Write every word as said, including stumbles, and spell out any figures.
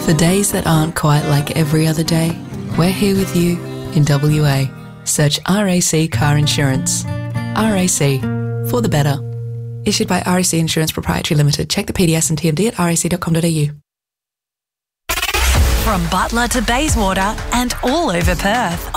For days that aren't quite like every other day, we're here with you in W A. Search R A C Car Insurance. R A C, for the better. Issued by R A C Insurance Proprietary Limited. Check the P D S and T M D at r a c dot com dot a u. From Butler to Bayswater and all over Perth.